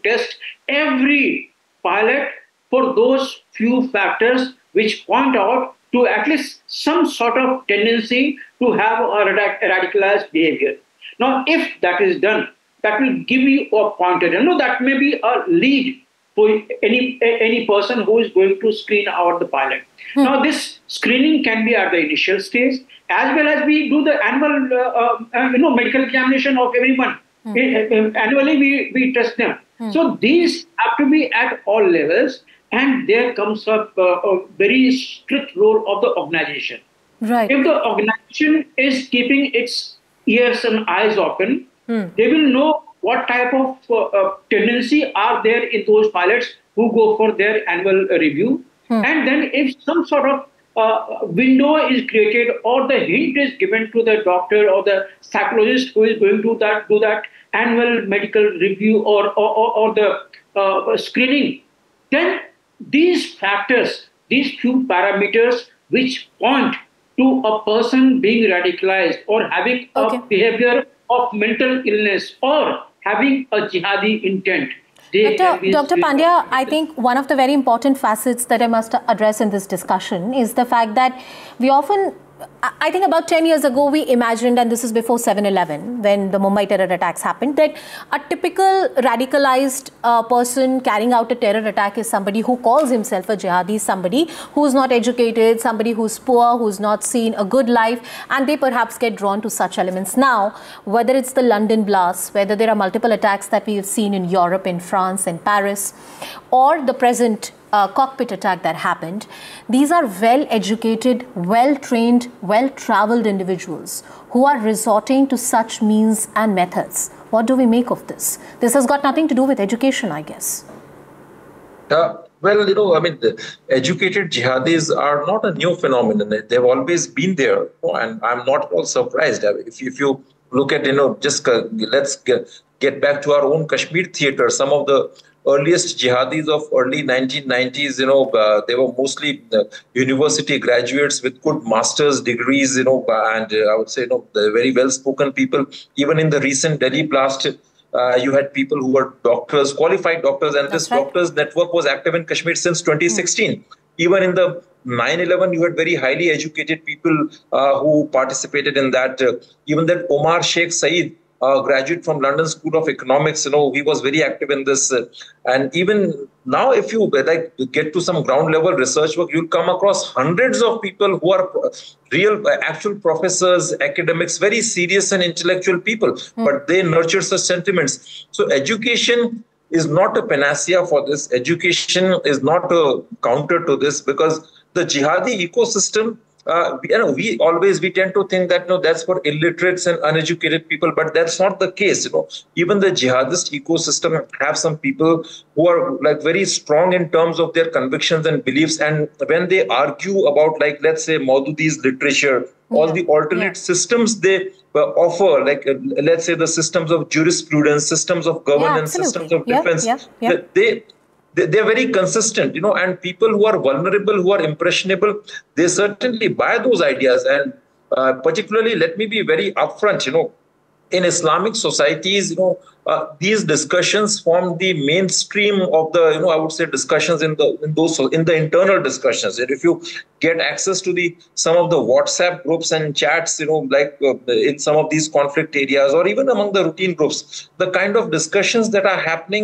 test every pilot for those few factors which point out to at least some sort of tendency to have a radicalized behavior. Now, if that is done, that will give you a pointer. That may be a lead for any person who is going to screen out the pilot. Now, this screening can be at the initial stage, as well as we do the annual medical examination of everyone. Annually, we test them. So these have to be at all levels, and there comes up a very strict role of the organization. Right. If the organization is keeping its ears and eyes open, they will know what type of tendency are there in those pilots who go for their annual review. And then if some sort of window is created or the hint is given to the doctor or the psychologist who is going to do that annual medical review or the screening, then these factors, these few parameters which point to a person being radicalized or having a behavior of mental illness or having a jihadi intent. Dr. Pandya, I think one of the very important facets that I must address in this discussion is the fact that we often, I think about 10 years ago, we imagined, and this is before 7/11, when the Mumbai terror attacks happened, that a typical radicalized person carrying out a terror attack is somebody who calls himself a jihadi, somebody who's not educated, somebody who's poor, who's not seen a good life, and they perhaps get drawn to such elements. Now, whether it's the London blasts, whether there are multiple attacks that we have seen in Europe, in France, and Paris, or the present cockpit attack that happened, these are well-educated, well-trained, well-traveled individuals who are resorting to such means and methods. What do we make of this? This has got nothing to do with education, I guess. Well, the educated jihadis are not a new phenomenon. They've always been there, and I'm not at all surprised. If you look at, let's get back to our own Kashmir theater. Some of the earliest jihadis of early 1990s, they were mostly university graduates with good master's degrees, and I would say, they're very well-spoken people. Even in the recent Delhi blast, you had people who were doctors, qualified doctors, and this doctors network was active in Kashmir since 2016. Even in the 9/11, you had very highly educated people who participated in that. Even that Omar Sheikh Saeed, graduate from London School of Economics, he was very active in this. And even now, if you get to some ground level research work, you'll come across hundreds of people who are real, actual professors, academics, very serious and intellectual people, but they nurture such sentiments. So education is not a panacea for this. Education is not a counter to this, because the jihadi ecosystem, we tend to think that that's for illiterates and uneducated people, but that's not the case. Even the jihadist ecosystem have some people who are very strong in terms of their convictions and beliefs, and when they argue about let's say Maududi's literature, all the alternate systems they offer, let's say the systems of jurisprudence, systems of governance, systems of defense, they're very consistent, and people who are vulnerable, who are impressionable, they certainly buy those ideas. And particularly, let me be very upfront, in Islamic societies, these discussions form the mainstream of the, I would say, discussions in the internal discussions. And if you get access to some of the WhatsApp groups and chats, in some of these conflict areas, or even among the routine groups, the kind of discussions that are happening,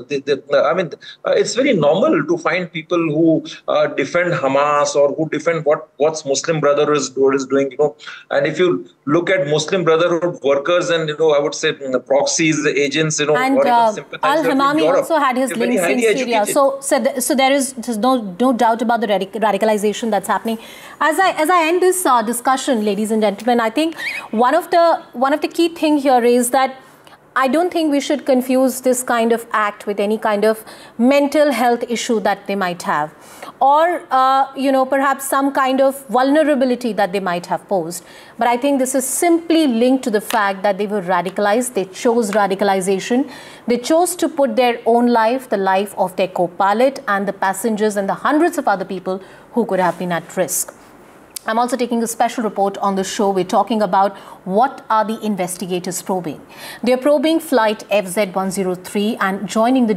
it's very normal to find people who defend Hamas or who defend what's Muslim Brotherhood is doing, And if you look at Muslim Brotherhood workers and, I would say proxies, agents, and Al-Hamami also had his links in Syria. So there's no doubt about the radicalization that's happening. As I end this discussion, ladies and gentlemen, I think one of the key thing here is that I don't think we should confuse this kind of act with any kind of mental health issue that they might have, or perhaps some kind of vulnerability that they might have posed. But I think this is simply linked to the fact that they were radicalized. They chose radicalization. They chose to put their own life, the life of their co-pilot and the passengers and the hundreds of other people who could have been at risk. I'm also taking a special report on the show. We're talking about what are the investigators probing. They're probing flight FZ103 and joining the